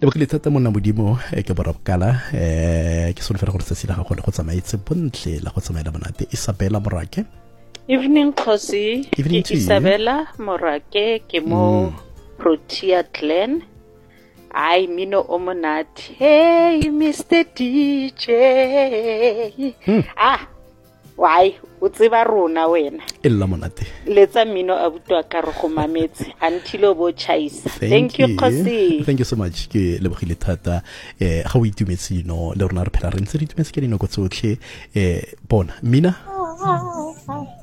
lebogile thata monna modimo ke borapokala ke sone fela gore se la gago le go tsamaetse bontle la go tsamaela monate Isabella Morake. Evening Khosi. Evening to you. Isabella Morake ke mo Protea Clan. I mino omonate. Hey Mr. DJ. Why o tseba rona wena ella monate letsa mino abutwa ka re go mametse until bo chaisa. Thank you Khosi. Thank you so much ke lebogile thata ga o itumetse le rona re phela re ntse re itumetse ke dinoko tsotlhe bona mina